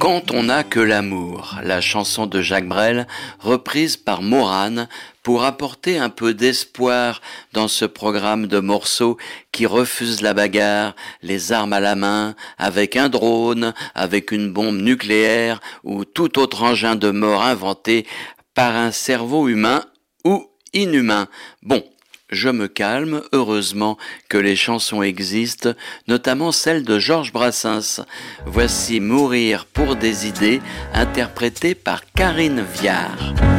Quand on n'a que l'amour, la chanson de Jacques Brel, reprise par Morane, pour apporter un peu d'espoir dans ce programme de morceaux qui refuse la bagarre, les armes à la main, avec un drone, avec une bombe nucléaire ou tout autre engin de mort inventé par un cerveau humain ou inhumain. Bon, je me calme, heureusement que les chansons existent, notamment celle de Georges Brassens. Voici Mourir pour des idées, interprétée par Karine Viard.